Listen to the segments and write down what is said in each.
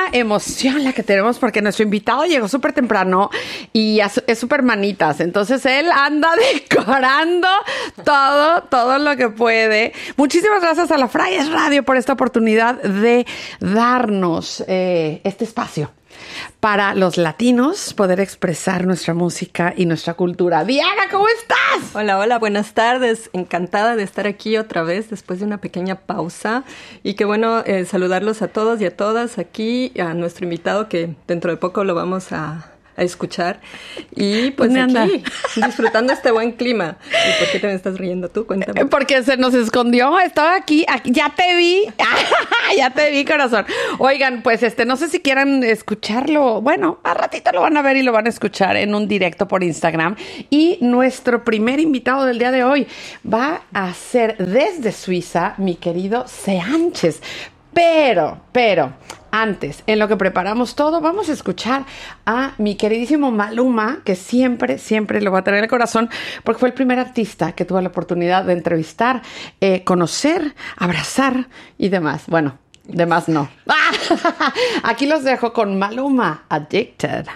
emoción la que tenemos porque nuestro invitado llegó súper temprano y es súper manitas. Entonces él anda decorando todo lo que puede. Muchísimas gracias a la Frailes Radio por esta oportunidad de darnos este espacio para los latinos poder expresar nuestra música y nuestra cultura. Diana, ¿cómo estás? Hola, buenas tardes. Encantada de estar aquí otra vez después de una pequeña pausa. Y qué bueno saludarlos a todos y a todas aquí, a nuestro invitado que dentro de poco lo vamos a escuchar. Y pues aquí, disfrutando este buen clima. ¿Y por qué te me estás riendo tú? Cuéntame. Porque se nos escondió, estaba aquí, ya te vi, ya te vi, corazón. Oigan, pues no sé si quieran escucharlo. Bueno, a ratito lo van a ver y lo van a escuchar en un directo por Instagram. Y nuestro primer invitado del día de hoy va a ser desde Suiza, mi querido Seánchez. Pero, antes, en lo que preparamos todo, vamos a escuchar a mi queridísimo Maluma, que siempre lo va a tener en el corazón, porque fue el primer artista que tuve la oportunidad de entrevistar, conocer, abrazar y demás. Bueno, demás no. Aquí los dejo con Maluma, Addicted.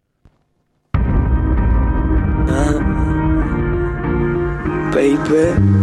Baby.